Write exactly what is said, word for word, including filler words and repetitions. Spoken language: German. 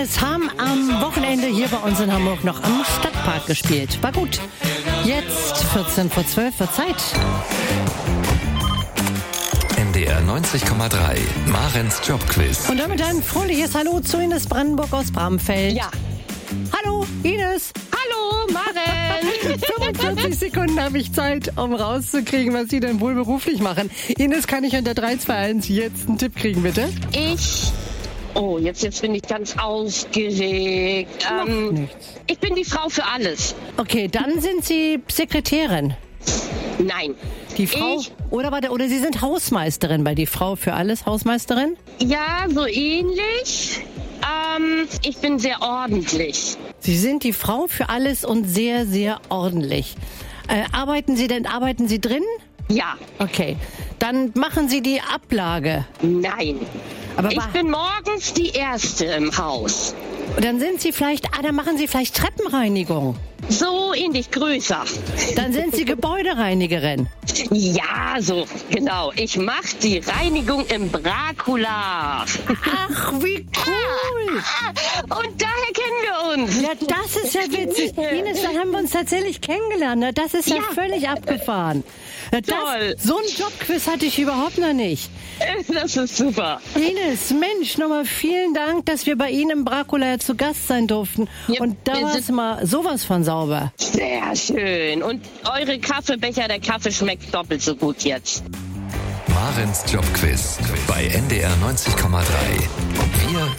Ines haben am Wochenende hier bei uns in Hamburg noch am Stadtpark gespielt. War gut. Jetzt vierzehn vor zwölf wird Zeit. N D R neunzig Komma drei, Marens Jobquiz. Und damit ein fröhliches Hallo zu Ines Brandenburg aus Bramfeld. Ja. Hallo, Ines. Hallo, Maren. fünfundvierzig Sekunden habe ich Zeit, um rauszukriegen, was Sie denn wohl beruflich machen. Ines, kann ich unter drei zwei eins jetzt einen Tipp kriegen, bitte? Ich... Oh, jetzt, jetzt bin ich ganz aufgeregt. Ähm, nichts. Ich bin die Frau für alles. Okay, dann sind Sie Sekretärin. Nein. Die Frau... Ich, Oder warte, oder Sie sind Hausmeisterin, weil die Frau für alles Hausmeisterin? ja, so ähnlich. Ähm, ich bin sehr ordentlich. Sie sind die Frau für alles und sehr, sehr ordentlich. Äh, arbeiten Sie denn, arbeiten Sie drin? Ja. Okay, dann machen Sie die Ablage. Nein. Aber Ich wa- bin morgens die Erste im Haus. dann sind Sie vielleicht, ah, dann machen Sie vielleicht Treppenreinigung. So ähnlich größer. Dann sind Sie Gebäudereinigerin. Ja, so, genau. Ich mache die Reinigung im Dracula. Ach, wie cool. Und daher kennen wir uns. Ja, das ist ja witzig. Ines, dann haben wir uns tatsächlich kennengelernt. Na, das ist ja, Ja. völlig abgefahren. Na, das, Toll. so ein Jobquiz hatte ich überhaupt noch nicht. Das ist super. Ines, Mensch, nochmal vielen Dank, dass wir bei Ihnen im Dracula zu Gast sein durften. Ja, Und da wir war sind- es mal sowas von sauber. Sehr schön. Und eure Kaffeebecher, der Kaffee schmeckt doppelt so gut jetzt. Marens Jobquiz bei N D R neunzig Komma drei. Wir